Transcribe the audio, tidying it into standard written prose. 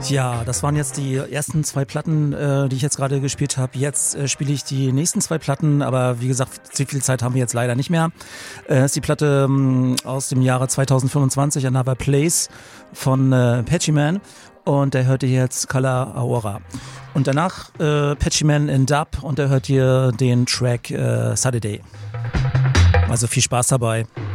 Ja, das waren jetzt die ersten 2 Platten, die ich jetzt gerade gespielt habe. Jetzt spiele ich die nächsten 2 Platten, aber wie gesagt, so viel Zeit haben wir jetzt leider nicht mehr. Ist die Platte aus dem Jahre 2025, Another Place von Patchy Man, und der hört ihr jetzt Color Aura. Und danach Patchy Man in Dub, und der hört ihr den Track Saturday. Also viel Spaß dabei.